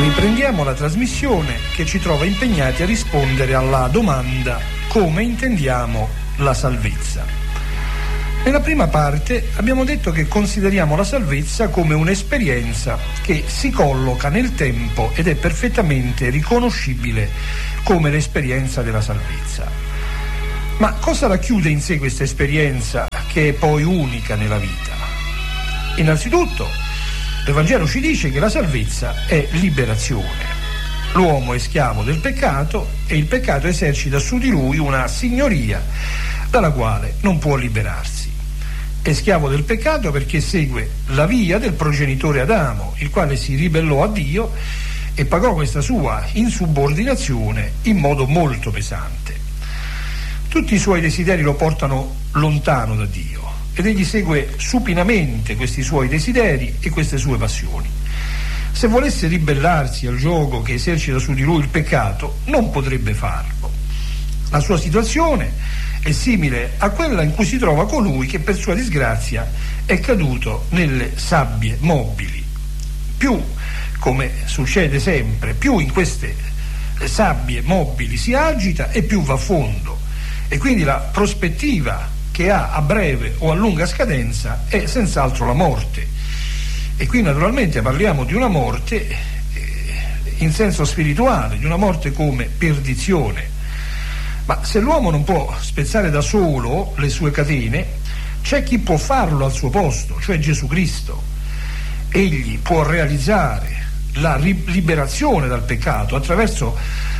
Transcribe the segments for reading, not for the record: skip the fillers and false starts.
Riprendiamo la trasmissione che ci trova impegnati a rispondere alla domanda: come intendiamo la salvezza? Nella prima parte abbiamo detto che consideriamo la salvezza come un'esperienza che si colloca nel tempo ed è perfettamente riconoscibile come l'esperienza della salvezza. Ma cosa racchiude in sé questa esperienza che è poi unica nella vita? Innanzitutto, l'Evangelo ci dice che la salvezza è liberazione. L'uomo è schiavo del peccato e il peccato esercita su di lui una signoria dalla quale non può liberarsi. È schiavo del peccato perché segue la via del progenitore Adamo, il quale si ribellò a Dio e pagò questa sua insubordinazione in modo molto pesante. Tutti i suoi desideri lo portano lontano da Dio ed egli segue supinamente questi suoi desideri e queste sue passioni. Se volesse ribellarsi al giogo che esercita su di lui il peccato, non potrebbe farlo. La sua situazione è simile a quella in cui si trova colui che per sua disgrazia è caduto nelle sabbie mobili. Più, come succede sempre, più in queste sabbie mobili si agita e più va a fondo, e quindi la prospettiva che ha a breve o a lunga scadenza è senz'altro la morte. E qui naturalmente parliamo di una morte in senso spirituale, di una morte come perdizione. Ma se l'uomo non può spezzare da solo le sue catene, c'è chi può farlo al suo posto, cioè Gesù Cristo. Egli può realizzare la liberazione dal peccato attraverso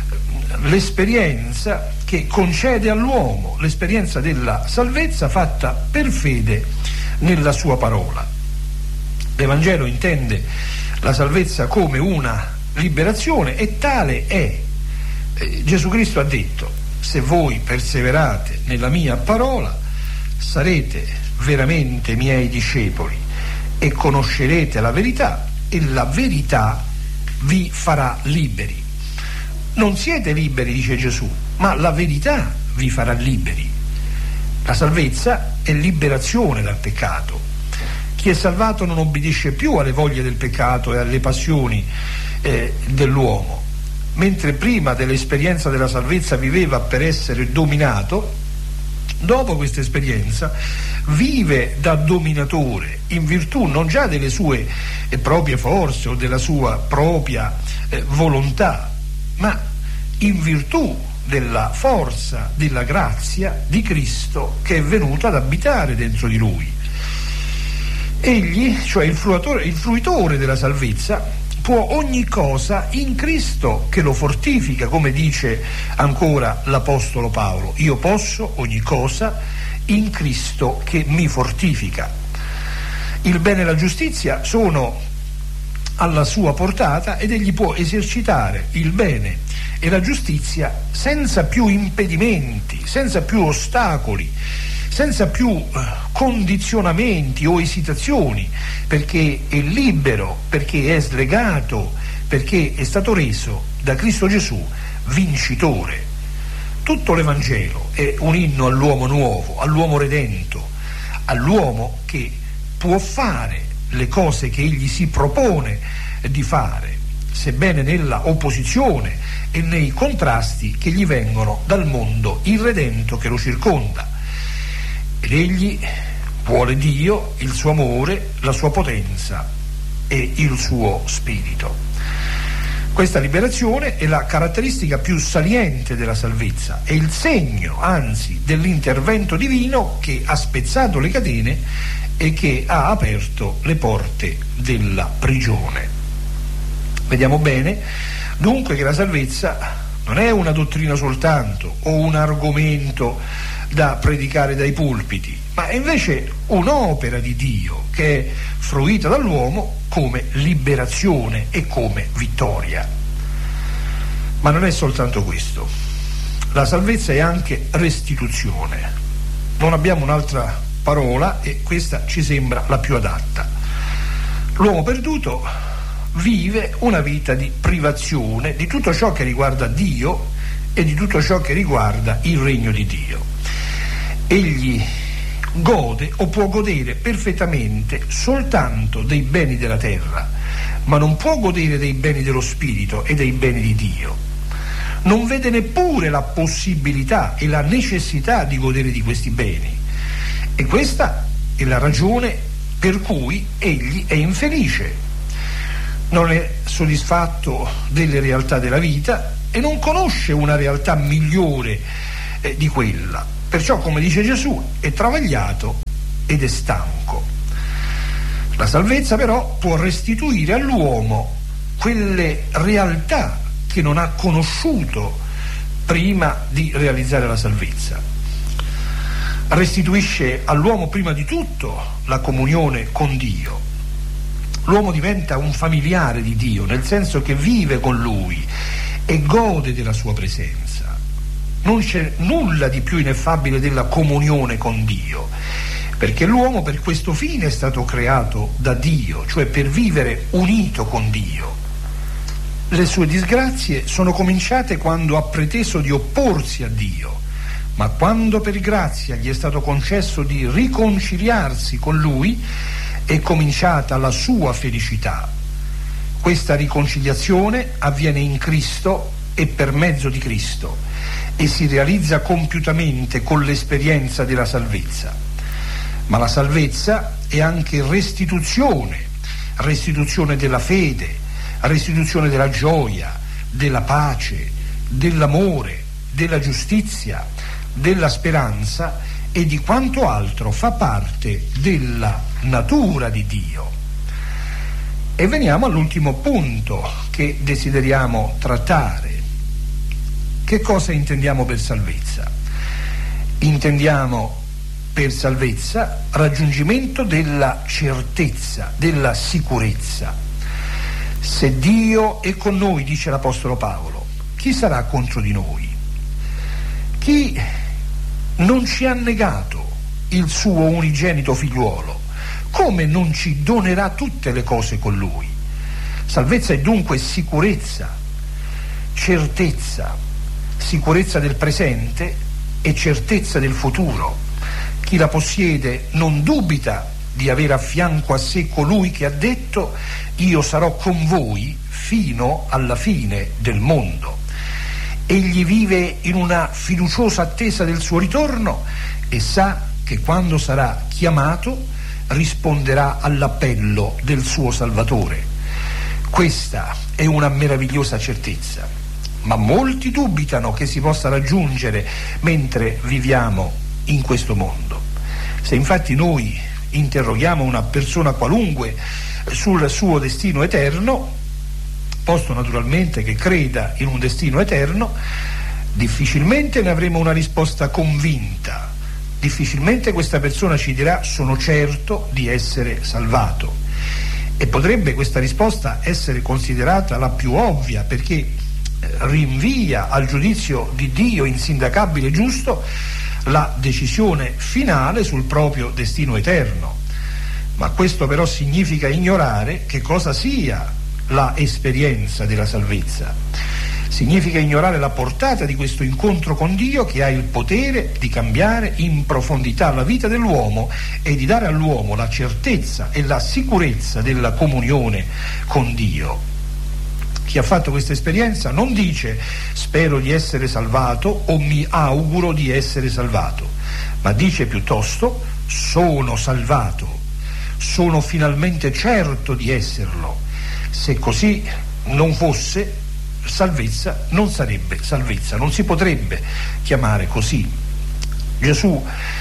l'esperienza che concede all'uomo, l'esperienza della salvezza fatta per fede nella sua parola. L'Evangelo intende la salvezza come una liberazione e tale è. Gesù Cristo ha detto: se voi perseverate nella mia parola sarete veramente miei discepoli e conoscerete la verità e la verità vi farà liberi. Non siete liberi, dice Gesù, ma la verità vi farà liberi. La salvezza è liberazione dal peccato. Chi è salvato non obbedisce più alle voglie del peccato e alle passioni dell'uomo. Mentre prima dell'esperienza della salvezza viveva per essere dominato, dopo questa esperienza vive da dominatore in virtù non già delle sue proprie forze o della sua propria volontà, ma in virtù della forza, della grazia di Cristo che è venuto ad abitare dentro di lui. Egli, cioè il fruitore della salvezza, può ogni cosa in Cristo che lo fortifica, come dice ancora l'Apostolo Paolo: io posso ogni cosa in Cristo che mi fortifica. Il bene e la giustizia sono alla sua portata ed egli può esercitare il bene e la giustizia senza più impedimenti, senza più ostacoli, senza più condizionamenti o esitazioni, perché è libero, perché è slegato, perché è stato reso da Cristo Gesù vincitore. Tutto l'Evangelo è un inno all'uomo nuovo, all'uomo redento, all'uomo che può fare le cose che egli si propone di fare, sebbene nella opposizione e nei contrasti che gli vengono dal mondo irredento che lo circonda. Ed egli vuole Dio, il suo amore, la sua potenza e il suo spirito. Questa liberazione è la caratteristica più saliente della salvezza, è il segno, anzi, dell'intervento divino che ha spezzato le catene e che ha aperto le porte della prigione. Vediamo bene dunque che la salvezza non è una dottrina soltanto o un argomento da predicare dai pulpiti, ma è invece un'opera di Dio che è fruita dall'uomo come liberazione e come vittoria. Ma non è soltanto questo. La salvezza è anche restituzione. Non abbiamo un'altra parola e questa ci sembra la più adatta. L'uomo perduto vive una vita di privazione di tutto ciò che riguarda Dio e di tutto ciò che riguarda il regno di Dio. Egli gode o può godere perfettamente soltanto dei beni della terra, ma non può godere dei beni dello Spirito e dei beni di Dio. Non vede neppure la possibilità e la necessità di godere di questi beni. E questa è la ragione per cui egli è infelice. Non è soddisfatto delle realtà della vita e non conosce una realtà migliore di quella. Perciò, come dice Gesù, è travagliato ed è stanco. La salvezza però può restituire all'uomo quelle realtà che non ha conosciuto prima di realizzare la salvezza. Restituisce all'uomo prima di tutto la comunione con Dio. L'uomo diventa un familiare di Dio, nel senso che vive con Lui e gode della sua presenza. Non c'è nulla di più ineffabile della comunione con Dio, perché l'uomo per questo fine è stato creato da Dio, cioè per vivere unito con Dio. Le sue disgrazie sono cominciate quando ha preteso di opporsi a Dio, ma quando per grazia gli è stato concesso di riconciliarsi con Lui, è cominciata la sua felicità. Questa riconciliazione avviene in Cristo e per mezzo di Cristo e si realizza compiutamente con l'esperienza della salvezza. Ma la salvezza è anche restituzione della fede, restituzione della gioia, della pace, dell'amore, della giustizia, della speranza e di quanto altro fa parte della natura di Dio. E veniamo all'ultimo punto che desideriamo trattare. Che cosa intendiamo per salvezza? Intendiamo per salvezza raggiungimento della certezza, della sicurezza. Se Dio è con noi, dice l'Apostolo Paolo, chi sarà contro di noi? Chi non ci ha negato il suo unigenito figliuolo, come non ci donerà tutte le cose con Lui? Salvezza è dunque sicurezza, certezza, sicurezza del presente e certezza del futuro. Chi la possiede non dubita di avere a fianco a sé colui che ha detto: io sarò con voi fino alla fine del mondo. Egli vive in una fiduciosa attesa del suo ritorno e sa che quando sarà chiamato risponderà all'appello del suo Salvatore. Questa è una meravigliosa certezza, ma molti dubitano che si possa raggiungere mentre viviamo in questo mondo. Se infatti noi interroghiamo una persona qualunque sul suo destino eterno, posto naturalmente che creda in un destino eterno, difficilmente ne avremo una risposta convinta. Difficilmente questa persona ci dirà: sono certo di essere salvato. E potrebbe questa risposta essere considerata la più ovvia, perché rinvia al giudizio di Dio insindacabile e giusto la decisione finale sul proprio destino eterno. Ma questo però significa ignorare che cosa sia la esperienza della salvezza. Significa ignorare la portata di questo incontro con Dio, che ha il potere di cambiare in profondità la vita dell'uomo e di dare all'uomo la certezza e la sicurezza della comunione con Dio. Chi ha fatto questa esperienza non dice: spero di essere salvato o mi auguro di essere salvato, ma dice piuttosto: sono salvato, sono finalmente certo di esserlo. Se così non fosse, salvezza non sarebbe salvezza, non si potrebbe chiamare così. Gesù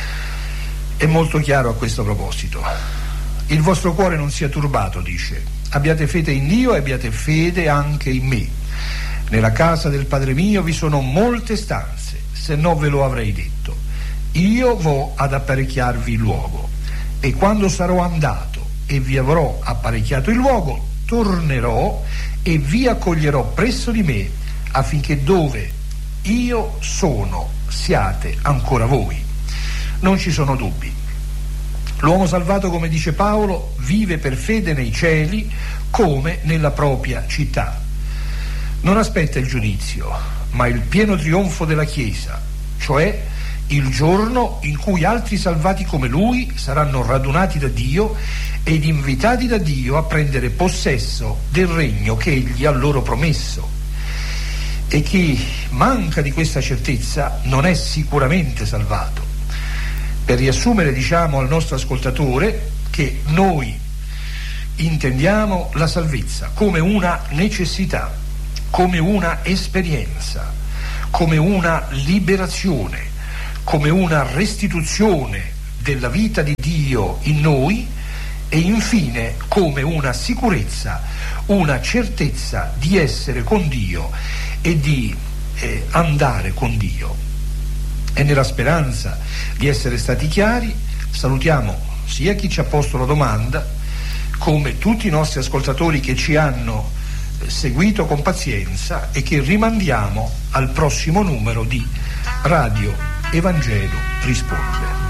è molto chiaro a questo proposito. Il vostro cuore non sia turbato, dice. Abbiate fede in Dio e abbiate fede anche in me. Nella casa del Padre mio vi sono molte stanze, se no ve lo avrei detto. Io vo ad apparecchiarvi il luogo, e quando sarò andato e vi avrò apparecchiato il luogo, tornerò e vi accoglierò presso di me, affinché dove io sono siate ancora voi. Non ci sono dubbi. L'uomo salvato, come dice Paolo, vive per fede nei cieli come nella propria città. Non aspetta il giudizio, ma il pieno trionfo della Chiesa, cioè il giorno in cui altri salvati come lui saranno radunati da Dio ed invitati da Dio a prendere possesso del regno che Egli ha loro promesso. E chi manca di questa certezza non è sicuramente salvato. Per riassumere, diciamo al nostro ascoltatore che noi intendiamo la salvezza come una necessità, come una esperienza, come una liberazione, come una restituzione della vita di Dio in noi e infine come una sicurezza, una certezza di essere con Dio e di andare con Dio. E nella speranza di essere stati chiari salutiamo sia chi ci ha posto la domanda come tutti i nostri ascoltatori che ci hanno seguito con pazienza e che rimandiamo al prossimo numero di Radio Evangelo Risponde.